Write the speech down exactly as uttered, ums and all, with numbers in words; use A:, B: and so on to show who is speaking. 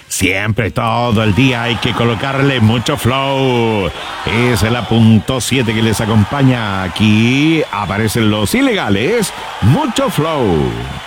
A: Siempre, todo el día hay que colocarle mucho flow. Es la punto siete que les acompaña. Aquí aparecen los ilegales. Mucho flow.